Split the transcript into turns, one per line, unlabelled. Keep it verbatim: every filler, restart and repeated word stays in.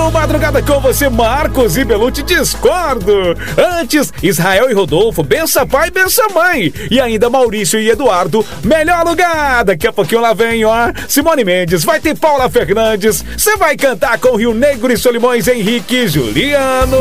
No Madrugada com você, Marcos e Belucci, discordo. Antes, Israel e Rodolfo, bença pai, bença mãe. E ainda Maurício e Eduardo, melhor lugar. Daqui a pouquinho lá vem, ó, Simone Mendes, vai ter Paula Fernandes. Você vai cantar com Rio Negro e Solimões, Henrique e Juliano.